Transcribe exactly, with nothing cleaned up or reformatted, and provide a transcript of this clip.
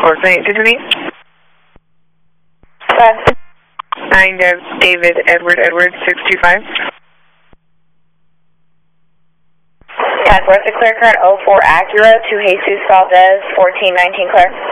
Coordinate Tiffany. Five. Nine David Edward Edward six two five. ten four six clear current oh four Acura to Jesus Valdez fourteen nineteen clear.